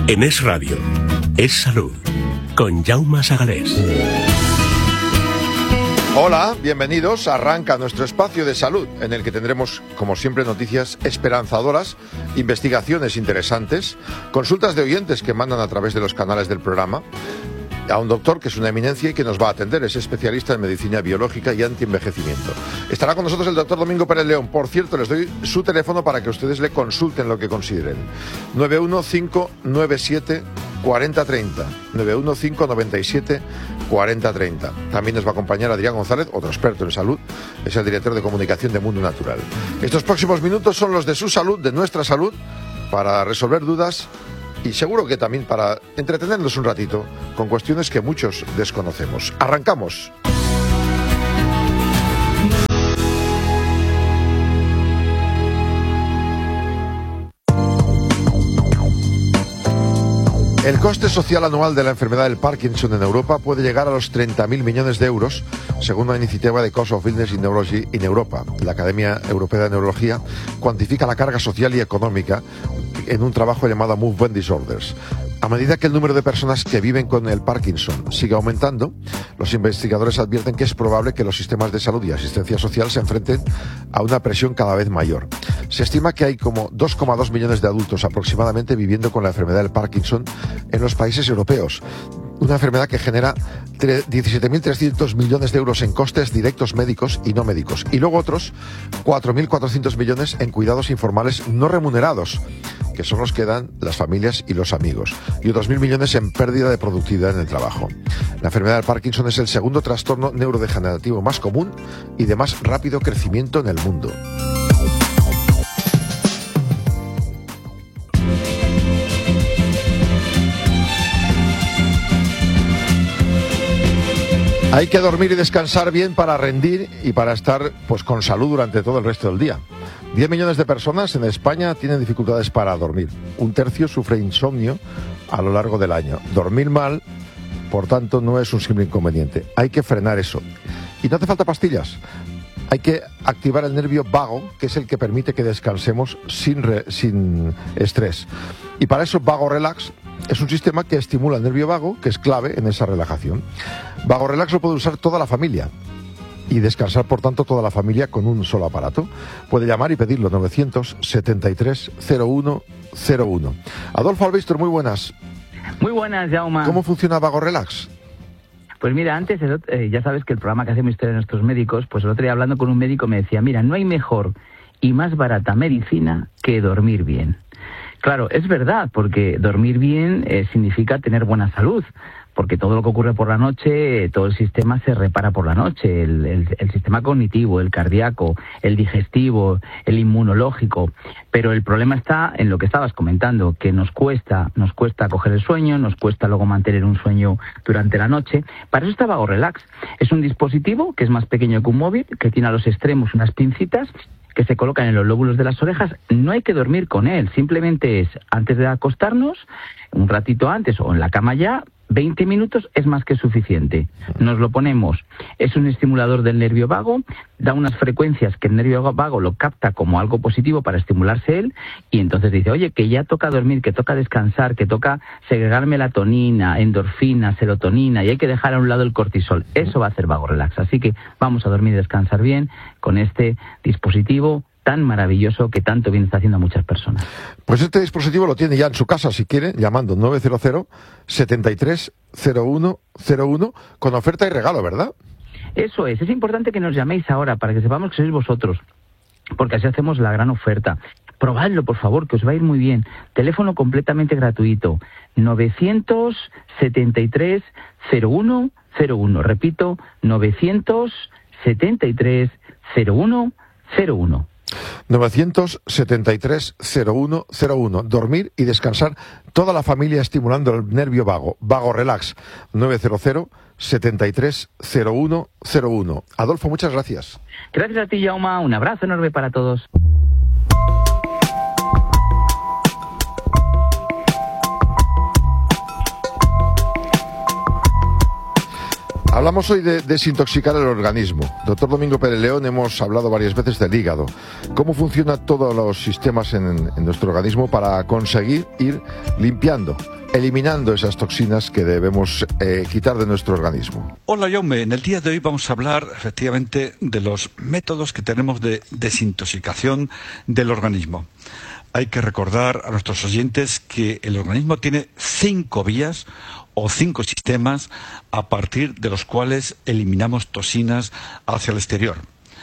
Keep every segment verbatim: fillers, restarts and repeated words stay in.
En Es Radio, Es Salud, con Jaume Sagalés. Hola, bienvenidos. Arranca nuestro espacio de salud, en el que tendremos, como siempre, noticias esperanzadoras, investigaciones interesantes, consultas de oyentes que mandan a través de los canales del programa, a un doctor que es una eminencia y que nos va a atender. Es especialista en medicina biológica y antienvejecimiento. Estará con nosotros el doctor Domingo Pérez León. Por cierto, les doy su teléfono para que ustedes le consulten lo que consideren. nueve uno cinco nueve siete cuatro cero tres cero. nueve uno cinco nueve siete cuatro cero tres cero. También nos va a acompañar Adrián González, otro experto en salud. Es el director de comunicación de Mundo Natural. Estos próximos minutos son los de su salud, de nuestra salud, para resolver dudas y seguro que también para entretenernos un ratito con cuestiones que muchos desconocemos. ¡Arrancamos! El coste social anual de la enfermedad del Parkinson en Europa puede llegar a los treinta mil millones de euros, según una iniciativa de Cost of Illness in Neurology in Europa. La Academia Europea de Neurología cuantifica la carga social y económica en un trabajo llamado Movement Disorders. A medida que el número de personas que viven con el Parkinson sigue aumentando, los investigadores advierten que es probable que los sistemas de salud y asistencia social se enfrenten a una presión cada vez mayor. Se estima que hay como dos coma dos millones de adultos aproximadamente viviendo con la enfermedad del Parkinson en los países europeos. Una enfermedad que genera diecisiete mil trescientos millones de euros en costes directos médicos y no médicos. Y luego otros cuatro mil cuatrocientos millones en cuidados informales no remunerados, que son los que dan las familias y los amigos. Y otros mil millones en pérdida de productividad en el trabajo. La enfermedad del Parkinson es el segundo trastorno neurodegenerativo más común y de más rápido crecimiento en el mundo. Hay que dormir y descansar bien para rendir y para estar pues con salud durante todo el resto del día. diez millones de personas en España tienen dificultades para dormir. Un tercio sufre insomnio a lo largo del año. Dormir mal, por tanto, no es un simple inconveniente. Hay que frenar eso. Y no hace falta pastillas. Hay que activar el nervio vago, que es el que permite que descansemos sin, re, sin estrés. Y para eso Vago Relax es un sistema que estimula el nervio vago, que es clave en esa relajación. Vago Relax lo puede usar toda la familia y descansar, por tanto, toda la familia con un solo aparato. Puede llamar y pedirlo, novecientos setenta y tres cero uno cero uno. Adolfo Albistor, muy buenas. Muy buenas, Jaume. ¿Cómo funciona Vago Relax? Pues mira, antes, eh, ya sabes que el programa que hacemos Historia de Nuestros Médicos, pues el otro día hablando con un médico me decía, mira, no hay mejor y más barata medicina que dormir bien. Claro, es verdad, porque dormir bien eh, significa tener buena salud, porque todo lo que ocurre por la noche, eh, todo el sistema se repara por la noche, el, el, el sistema cognitivo, el cardíaco, el digestivo, el inmunológico, pero el problema está en lo que estabas comentando, que nos cuesta, nos cuesta coger el sueño, nos cuesta luego mantener un sueño durante la noche. Para eso está Vago Relax. Es un dispositivo que es más pequeño que un móvil, que tiene a los extremos unas pincitas que se colocan en los lóbulos de las orejas. No hay que dormir con él, simplemente es antes de acostarnos, un ratito antes o en la cama ya, veinte minutos es más que suficiente. Nos lo ponemos, es un estimulador del nervio vago, da unas frecuencias que el nervio vago lo capta como algo positivo para estimularse él, y entonces dice, oye, que ya toca dormir, que toca descansar, que toca segregar melatonina, endorfina, serotonina, y hay que dejar a un lado el cortisol. Eso va a hacer Vago Relax. Así que vamos a dormir y descansar bien con este dispositivo tan maravilloso que tanto bien está haciendo a muchas personas. Pues este dispositivo lo tiene ya en su casa, si quiere, llamando nueve cero cero setenta y tres cero uno cero uno con oferta y regalo, ¿verdad? Eso es, es importante que nos llaméis ahora para que sepamos que sois vosotros, porque así hacemos la gran oferta. Probadlo, por favor, que os va a ir muy bien. Teléfono completamente gratuito, novecientos setenta y tres cero uno cero uno. Repito, novecientos setenta y tres cero uno cero uno. novecientos setenta y tres cero uno cero uno. Dormir y descansar toda la familia estimulando el nervio vago. Vago Relax. nueve cero cero setenta y tres cero uno cero uno. Adolfo, muchas gracias. Gracias a ti, Jaume. Un abrazo enorme para todos. Hablamos hoy de desintoxicar el organismo. Doctor Domingo Pérez León, hemos hablado varias veces del hígado. ¿Cómo funcionan todos los sistemas en, en nuestro organismo para conseguir ir limpiando eliminando esas toxinas que debemos eh, quitar de nuestro organismo. Hola, Jaume. En el día de hoy vamos a hablar efectivamente de los métodos que tenemos de desintoxicación del organismo. Hay que recordar a nuestros oyentes que el organismo tiene cinco vías o cinco sistemas a partir de los cuales eliminamos toxinas hacia el exterior.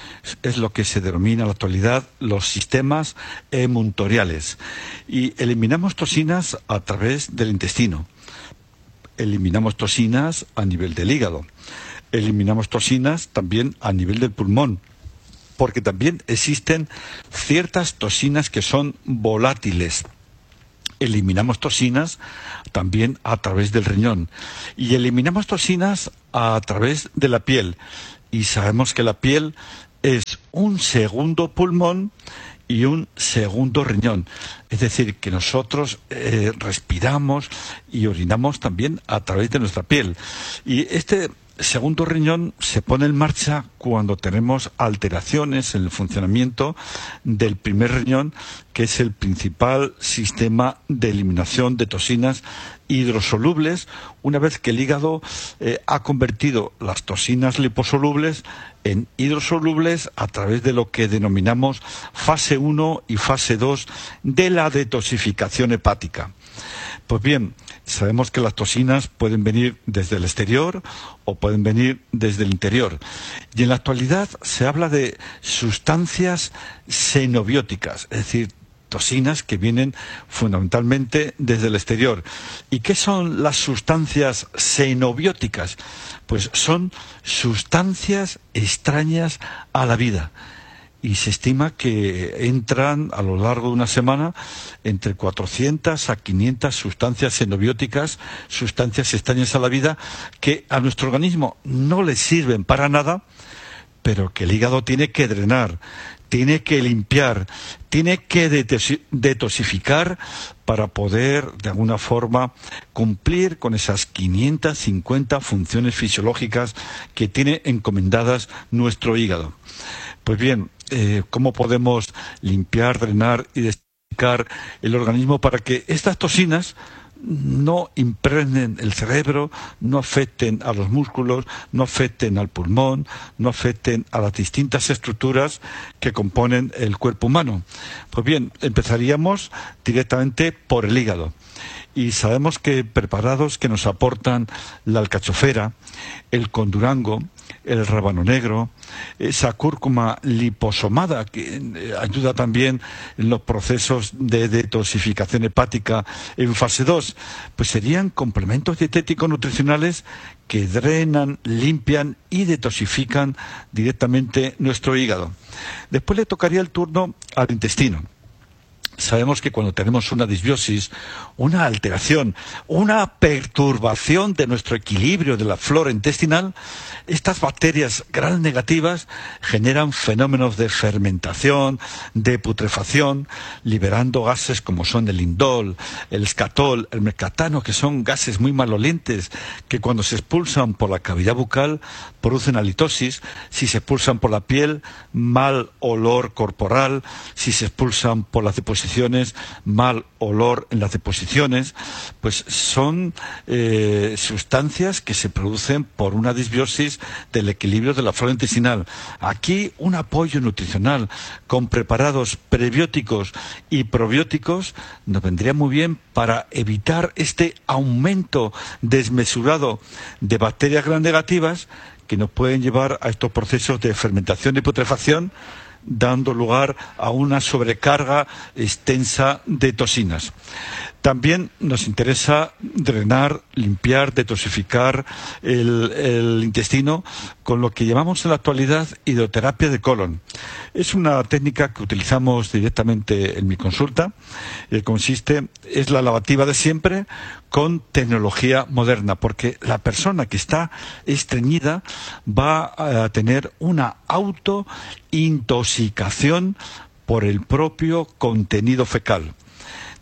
Es lo que se denomina en la actualidad los sistemas emuntoriales. Y eliminamos toxinas a través del intestino. Eliminamos toxinas a nivel del hígado. Eliminamos toxinas también a nivel del pulmón. Porque también existen ciertas toxinas que son volátiles. Eliminamos toxinas también a través del riñón. Y eliminamos toxinas a través de la piel. Y sabemos que la piel es un segundo pulmón y un segundo riñón. Es decir, que nosotros eh, respiramos y orinamos también a través de nuestra piel. Y este segundo riñón se pone en marcha cuando tenemos alteraciones en el funcionamiento del primer riñón, que es el principal sistema de eliminación de toxinas hidrosolubles, una vez que el hígado eh, ha convertido las toxinas liposolubles en hidrosolubles a través de lo que denominamos fase uno y fase dos de la detoxificación hepática. Pues bien, sabemos que las toxinas pueden venir desde el exterior o pueden venir desde el interior. Y en la actualidad se habla de sustancias xenobióticas, es decir, toxinas que vienen fundamentalmente desde el exterior. ¿Y qué son las sustancias xenobióticas? Pues son sustancias extrañas a la vida. Y se estima que entran a lo largo de una semana entre cuatrocientas a quinientas sustancias xenobióticas, sustancias extrañas a la vida, que a nuestro organismo no le sirven para nada, pero que el hígado tiene que drenar, tiene que limpiar, tiene que detoxificar para poder, de alguna forma, cumplir con esas quinientas cincuenta funciones fisiológicas que tiene encomendadas nuestro hígado. Pues bien, eh, ¿cómo podemos limpiar, drenar y detoxificar el organismo para que estas toxinas no impregnen el cerebro, no afecten a los músculos, no afecten al pulmón, no afecten a las distintas estructuras que componen el cuerpo humano? Pues bien, empezaríamos directamente por el hígado. Y sabemos que preparados que nos aportan la alcachofera, el condurango, el rábano negro, esa cúrcuma liposomada que ayuda también en los procesos de detoxificación hepática en fase dos, pues serían complementos dietéticos nutricionales que drenan, limpian y detoxifican directamente nuestro hígado. Después le tocaría el turno al intestino. Sabemos que cuando tenemos una disbiosis, una alteración, una perturbación de nuestro equilibrio de la flora intestinal, estas bacterias gram negativas generan fenómenos de fermentación, de putrefacción, liberando gases como son el indol, el escatol, el mercaptano, que son gases muy malolientes que cuando se expulsan por la cavidad bucal producen halitosis. Si se expulsan por la piel, mal olor corporal. Si se expulsan por las deposiciones, mal olor en las deposiciones. Pues son eh, sustancias que se producen por una disbiosis del equilibrio de la flora intestinal. Aquí un apoyo nutricional con preparados prebióticos y probióticos nos vendría muy bien para evitar este aumento desmesurado de bacterias gram negativas que nos pueden llevar a estos procesos de fermentación y putrefacción, dando lugar a una sobrecarga extensa de toxinas. También nos interesa drenar, limpiar, detoxificar el, el intestino con lo que llamamos en la actualidad hidroterapia de colon. Es una técnica que utilizamos directamente en mi consulta. Eh, consiste, es la lavativa de siempre con tecnología moderna, porque la persona que está estreñida va a tener una autointoxicación por el propio contenido fecal.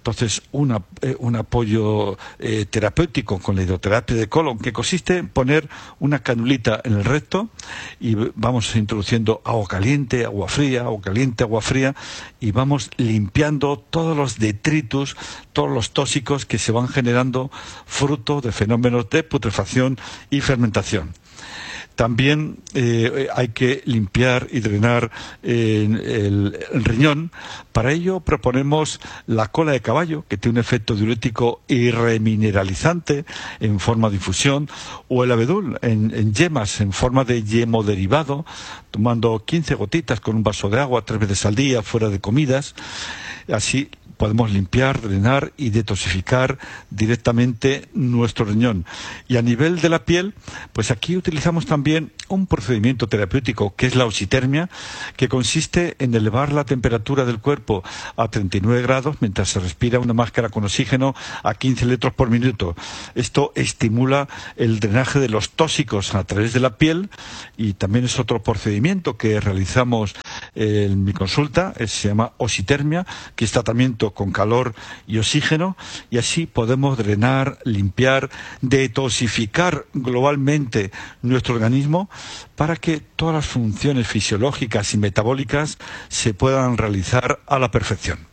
Entonces, una, eh, un apoyo eh, terapéutico con la hidroterapia de colon, que consiste en poner una canulita en el recto y vamos introduciendo agua caliente, agua fría, agua caliente, agua fría, y vamos limpiando todos los detritus, todos los tóxicos que se van generando fruto de fenómenos de putrefacción y fermentación. También eh, hay que limpiar y drenar eh, el, el riñón. Para ello proponemos la cola de caballo, que tiene un efecto diurético y remineralizante en forma de infusión, o el abedul en, en yemas en forma de yemoderivado, tomando quince gotitas con un vaso de agua tres veces al día fuera de comidas. Así podemos limpiar, drenar y detoxificar directamente nuestro riñón. Y a nivel de la piel, pues aquí utilizamos también un procedimiento terapéutico que es la oxitermia, que consiste en elevar la temperatura del cuerpo a treinta y nueve grados mientras se respira una máscara con oxígeno a quince litros por minuto. Esto estimula el drenaje de los tóxicos a través de la piel, y también es otro procedimiento que realizamos en mi consulta, se llama oxitermia, que es tratamiento con calor y oxígeno, y así podemos drenar, limpiar, detoxificar globalmente nuestro organismo para que todas las funciones fisiológicas y metabólicas se puedan realizar a la perfección.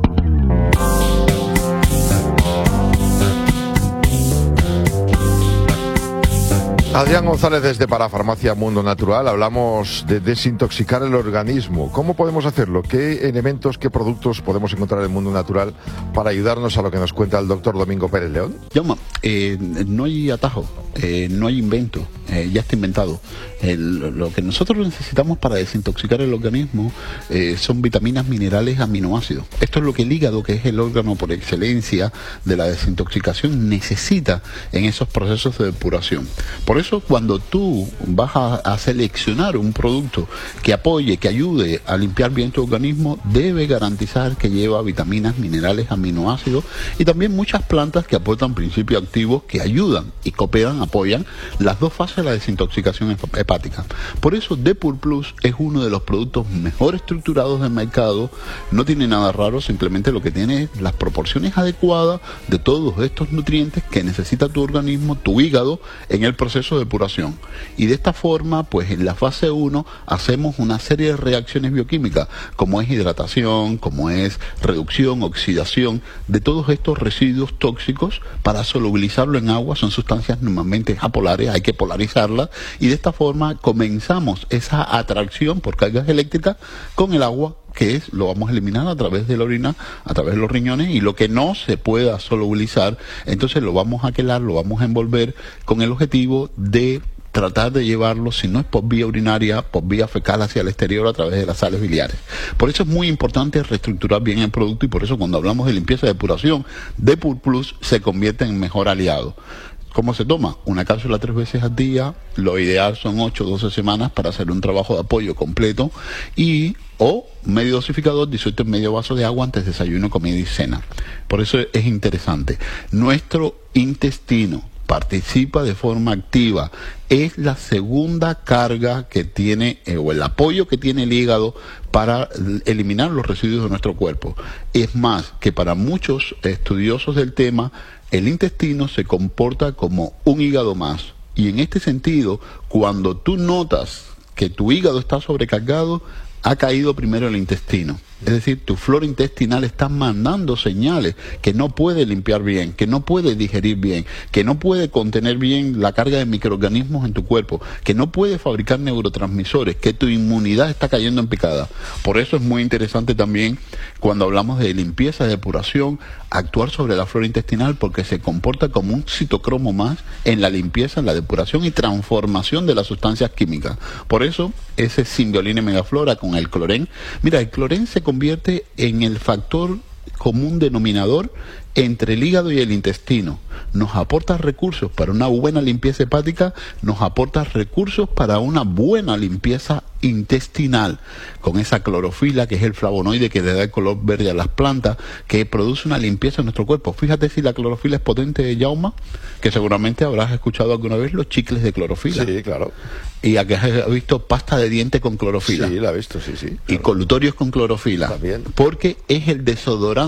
Adrián González desde Parafarmacia Mundo Natural. Hablamos de desintoxicar el organismo. ¿Cómo podemos hacerlo? ¿Qué elementos, qué productos podemos encontrar en el Mundo Natural para ayudarnos a lo que nos cuenta el doctor Domingo Pérez León? Llama, eh, no hay atajo, eh, no hay invento, eh, ya está inventado. El, lo que nosotros necesitamos para desintoxicar el organismo eh, son vitaminas, minerales, aminoácidos. Esto es lo que el hígado, que es el órgano por excelencia de la desintoxicación, necesita en esos procesos de depuración. Por eso, cuando tú vas a, a seleccionar un producto que apoye, que ayude a limpiar bien tu organismo, debe garantizar que lleva vitaminas, minerales, aminoácidos y también muchas plantas que aportan principios activos que ayudan y cooperan, apoyan las dos fases de la desintoxicación hepática. Por eso, Depur Plus es uno de los productos mejor estructurados del mercado. No tiene nada raro, simplemente lo que tiene es las proporciones adecuadas de todos estos nutrientes que necesita tu organismo, tu hígado, en el proceso de depuración. Y de esta forma, pues en la fase uno hacemos una serie de reacciones bioquímicas, como es hidratación, como es reducción, oxidación de todos estos residuos tóxicos para solubilizarlo en agua. Son sustancias normalmente apolares, hay que polarizarlas, y de esta forma comenzamos esa atracción por cargas eléctricas con el agua, que es, lo vamos a eliminar a través de la orina, a través de los riñones, y lo que no se pueda solubilizar, entonces lo vamos a quelar, lo vamos a envolver con el objetivo de tratar de llevarlo, si no es por vía urinaria, por vía fecal hacia el exterior a través de las sales biliares. Por eso es muy importante reestructurar bien el producto, y por eso cuando hablamos de limpieza y depuración, Depur Plus se convierte en mejor aliado. ¿Cómo se toma? Una cápsula tres veces al día. Lo ideal son ocho o doce semanas para hacer un trabajo de apoyo completo, y o medio dosificador, disuelto en medio vaso de agua antes de desayuno, comida y cena. Por eso es interesante. Nuestro intestino participa de forma activa. Es la segunda carga que tiene, eh, o el apoyo que tiene el hígado para eliminar los residuos de nuestro cuerpo. Es más, que para muchos estudiosos del tema, el intestino se comporta como un hígado más. Y en este sentido, cuando tú notas que tu hígado está sobrecargado, ha caído primero el intestino. Es decir, tu flora intestinal está mandando señales que no puede limpiar bien, que no puede digerir bien, que no puede contener bien la carga de microorganismos en tu cuerpo, que no puede fabricar neurotransmisores, que tu inmunidad está cayendo en picada. Por eso es muy interesante también, cuando hablamos de limpieza, de depuración, actuar sobre la flora intestinal, porque se comporta como un citocromo más en la limpieza, en la depuración y transformación de las sustancias químicas. Por eso, ese Symbiolina Megaflora con el clorén, mira, el clorén se convierte en el factor común denominador entre el hígado y el intestino. Nos aporta recursos para una buena limpieza hepática, nos aporta recursos para una buena limpieza intestinal, con esa clorofila, que es el flavonoide que le da el color verde a las plantas, que produce una limpieza en nuestro cuerpo. Fíjate si la clorofila es potente, Jaume, que seguramente habrás escuchado alguna vez los chicles de clorofila. Sí, claro. Y a que has visto pasta de diente con clorofila. Sí, la he visto, sí, sí. Claro. Y colutorios con clorofila. También. Porque es el desodorante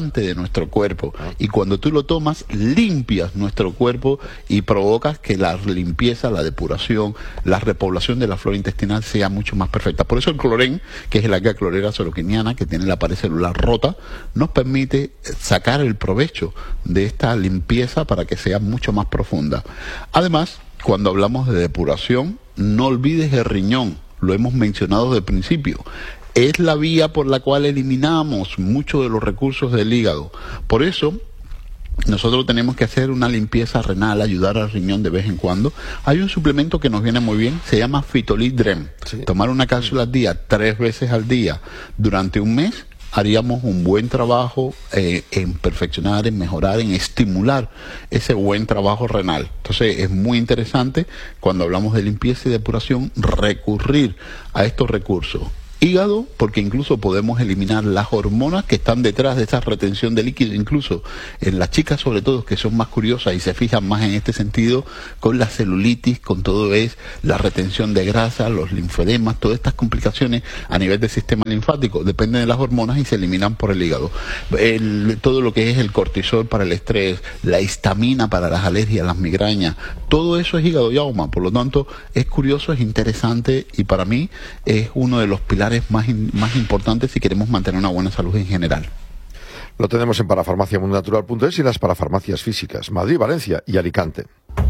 hidratante de nuestro cuerpo. Y cuando tú lo tomas, limpias nuestro cuerpo y provocas que la limpieza, la depuración, la repoblación de la flora intestinal sea mucho más perfecta. Por eso el clorén, que es el alga clorera soloquiniana, que tiene la pared celular rota, nos permite sacar el provecho de esta limpieza para que sea mucho más profunda. Además, cuando hablamos de depuración, no olvides el riñón, lo hemos mencionado desde el principio. Es la vía por la cual eliminamos muchos de los recursos del hígado. Por eso, nosotros tenemos que hacer una limpieza renal, ayudar al riñón de vez en cuando. Hay un suplemento que nos viene muy bien, se llama Phytolith Drem. Sí. Tomar una cápsula al día, tres veces al día, durante un mes, haríamos un buen trabajo eh, en perfeccionar, en mejorar, en estimular ese buen trabajo renal. Entonces es muy interesante cuando hablamos de limpieza y depuración recurrir a estos recursos. Hígado, porque incluso podemos eliminar las hormonas que están detrás de esa retención de líquido, incluso en las chicas sobre todo, que son más curiosas y se fijan más en este sentido, con la celulitis, con todo es la retención de grasa, los linfodemas, todas estas complicaciones a nivel del sistema linfático, dependen de las hormonas y se eliminan por el hígado. El, todo lo que es el cortisol para el estrés, la histamina para las alergias, las migrañas, todo eso es hígado y yauma. Por lo tanto, es curioso, es interesante y para mí es uno de los pilares Más, in, más importante si queremos mantener una buena salud en general. Lo tenemos en parafarmacia mundo natural punto es y las parafarmacias físicas, Madrid, Valencia y Alicante.